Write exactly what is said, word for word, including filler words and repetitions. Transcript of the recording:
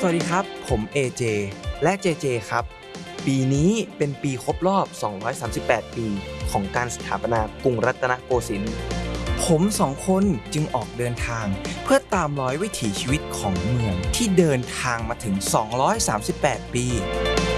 วัสดีครับผม เอ เจ และ เจ เจ ครับปีนี้เป็นปีครบรอบสองร้อยสามสิบแปดปีของการสถาปนากรุงรัตนโกสินทร์ผมสองคนจึงออกเดินทางเพื่อตามรอยวิถีชีวิตของเมืองที่เดินทางมาถึงสองร้อยสามสิบแปดปี